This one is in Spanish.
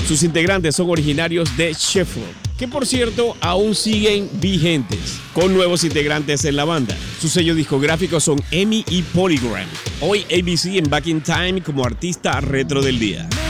Sus integrantes son originarios de Sheffield, que por cierto aún siguen vigentes, con nuevos integrantes en la banda. Sus sellos discográficos son EMI y Polygram. Hoy ABC en Back in Time como artista retro del día.